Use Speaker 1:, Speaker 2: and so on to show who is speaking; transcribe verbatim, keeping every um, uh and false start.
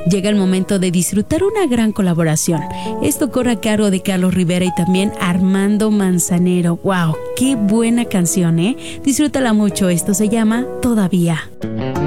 Speaker 1: Llega el momento de disfrutar una gran colaboración. Esto corre a cargo de Carlos Rivera y también Armando Manzanero. ¡Wow! ¡Qué buena canción, eh! Disfrútala mucho. Esto se llama Todavía.